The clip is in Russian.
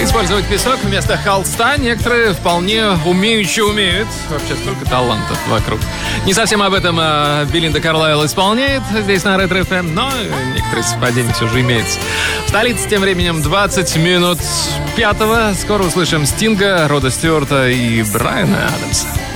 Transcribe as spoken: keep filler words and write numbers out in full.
Использовать песок вместо холста некоторые вполне умеющие умеют. Вообще, сколько талантов вокруг. Не совсем об этом а, Белинда Карлайл исполняет здесь на Ретро эф эм, но некоторые совпадения все же имеются. В столице тем временем двадцать минут пятого. Скоро услышим Стинга, Рода Стюарта и Брайана Адамса.